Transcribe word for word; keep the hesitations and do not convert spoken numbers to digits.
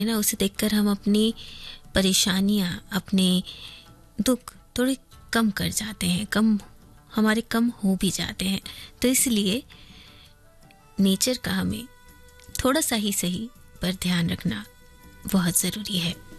है ना, उसे देखकर हम अपनी परेशानियां, अपने दुख थोड़े कम कर जाते हैं, कम हमारे कम हो भी जाते हैं। तो इसलिए नेचर का हमें थोड़ा सा ही सही पर ध्यान रखना बहुत ज़रूरी है।